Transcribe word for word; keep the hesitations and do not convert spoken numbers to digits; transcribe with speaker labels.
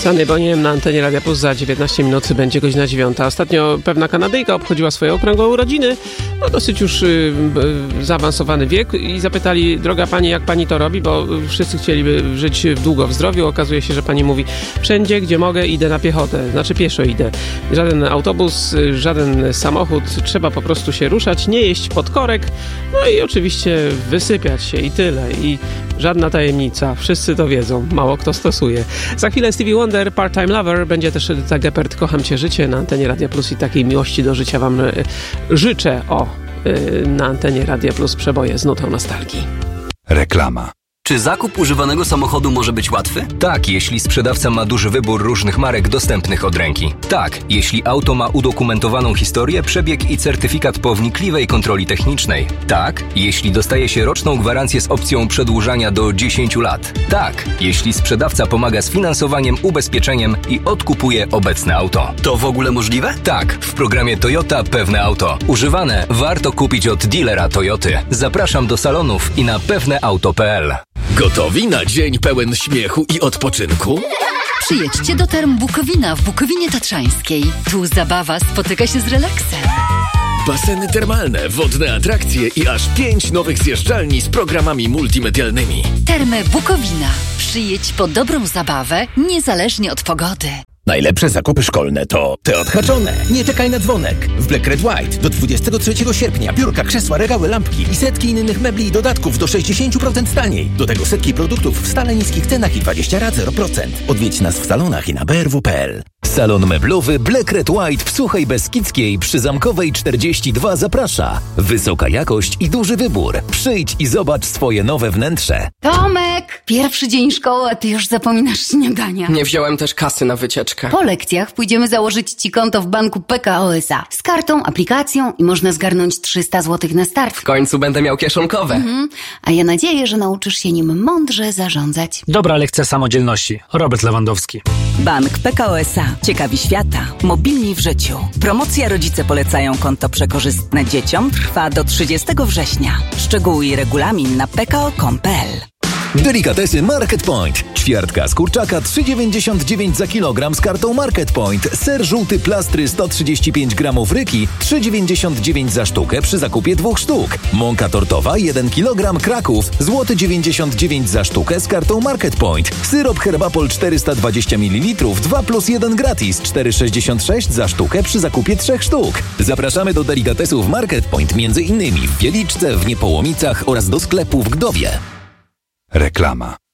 Speaker 1: Stany Boniem na antenie Radia Plus za dziewiętnaście minut będzie godzina dziewiąta. Ostatnio pewna Kanadyjka obchodziła swoje okrągłe urodziny, no dosyć już y, y, zaawansowany wiek i zapytali, droga pani, jak pani to robi, bo wszyscy chcieliby żyć długo w zdrowiu. Okazuje się, że pani mówi, wszędzie gdzie mogę idę na piechotę, znaczy pieszo idę. Żaden autobus, żaden samochód, trzeba po prostu się ruszać, nie jeść pod korek, no i oczywiście wysypiać się i tyle. I żadna tajemnica, wszyscy to wiedzą, mało kto stosuje. Za chwilę Stevie Wonder, Part-Time Lover, będzie też Edyta Geppert, Kocham Cię Życie na antenie Radia Plus i takiej miłości do życia wam y, życzę. O, y, na antenie Radia Plus przeboje z nutą nostalgii.
Speaker 2: Reklama.
Speaker 3: Czy zakup używanego samochodu może być łatwy?
Speaker 4: Tak, jeśli sprzedawca ma duży wybór różnych marek dostępnych od ręki. Tak, jeśli auto ma udokumentowaną historię, przebieg i certyfikat po wnikliwej kontroli technicznej. Tak, jeśli dostaje się roczną gwarancję z opcją przedłużania do dziesięciu lat. Tak, jeśli sprzedawca pomaga z finansowaniem, ubezpieczeniem i odkupuje obecne auto.
Speaker 3: To w ogóle możliwe?
Speaker 4: Tak, w programie Toyota Pewne Auto. Używane warto kupić od dealera Toyoty. Zapraszam do salonów i na pewneauto kropka p l.
Speaker 5: Gotowi na dzień pełen śmiechu i odpoczynku?
Speaker 6: Przyjedźcie do Term Bukowina w Bukowinie Tatrzańskiej. Tu zabawa spotyka się z relaksem.
Speaker 5: Baseny termalne, wodne atrakcje i aż pięć nowych zjeżdżalni z programami multimedialnymi.
Speaker 6: Termy Bukowina. Przyjedź po dobrą zabawę, niezależnie od pogody.
Speaker 7: Najlepsze zakupy szkolne to te odhaczone. Nie czekaj na dzwonek. W Black Red White do dwudziestego trzeciego sierpnia biurka, krzesła, regały, lampki i setki innych mebli i dodatków do sześćdziesiąt procent taniej. Do tego setki produktów w stale niskich cenach i dwadzieścia rat zero procent. Odwiedź nas w salonach i na b r w kropka p l.
Speaker 8: Salon meblowy Black Red White w Suchej Beskidzkiej przy Zamkowej czterdzieści dwa zaprasza. Wysoka jakość i duży wybór. Przyjdź i zobacz swoje nowe wnętrze.
Speaker 6: Tomek! Pierwszy dzień szkoły, a ty już zapominasz śniadania.
Speaker 9: Nie wziąłem też kasy na wycieczkę.
Speaker 6: Po lekcjach pójdziemy założyć ci konto w banku P K O S A. Z kartą, aplikacją i można zgarnąć trzysta złotych na start.
Speaker 9: W końcu będę miał kieszonkowe.
Speaker 6: Mhm. A ja nadzieję, że nauczysz się nim mądrze zarządzać.
Speaker 10: Dobra lekcja samodzielności. Robert Lewandowski.
Speaker 11: Bank P K O S A. Ciekawi świata. Mobilni w życiu. Promocja Rodzice polecają konto przekorzystne dzieciom trwa do trzydziestego września. Szczegóły i regulamin na p k o kropka com kropka p l.
Speaker 8: Delikatesy Market Point. Ćwiartka z kurczaka trzy dziewięćdziesiąt dziewięć za kilogram z kartą Market Point. Ser żółty plastry sto trzydzieści pięć gramów ryki trzy dziewięćdziesiąt dziewięć za sztukę przy zakupie dwóch sztuk. Mąka tortowa jeden kilogram Kraków złoty dziewięćdziesiąt dziewięć za sztukę z kartą Market Point. Syrop Herbapol czterysta dwadzieścia mililitrów dwa plus jeden gratis cztery sześćdziesiąt sześć za sztukę przy zakupie trzech sztuk. Zapraszamy do delikatesów Market Point między innymi w Wieliczce, w Niepołomicach oraz do sklepu w Gdowie.
Speaker 2: Reklama.